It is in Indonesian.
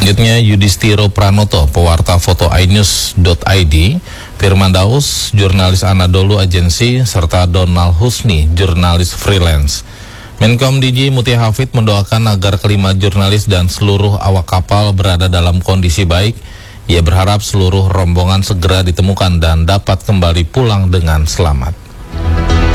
Selanjutnya Yudhistiro Pranoto, pewarta foto inews.id, Firman Daus, jurnalis Anadolu Agency, serta Donald Husni, jurnalis freelance. Menkom DG Mutia Hafid mendoakan agar kelima jurnalis dan seluruh awak kapal berada dalam kondisi baik. Ia berharap seluruh rombongan segera ditemukan dan dapat kembali pulang dengan selamat.